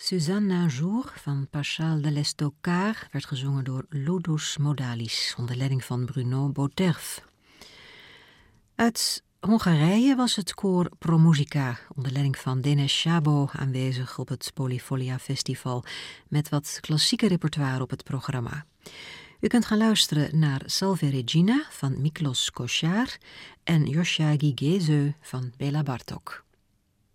Suzanne un jour van Paschal de l'Estocard werd gezongen door Ludus Modalis onder leiding van Bruno Bauterf. Uit Hongarije was het koor ProMuzica onder leiding van Denis Szabo aanwezig op het Polyfolia Festival met wat klassieke repertoire op het programma. U kunt gaan luisteren naar Salve Regina van Miklos Kossár en Josiah Gigéző van Béla Bartók.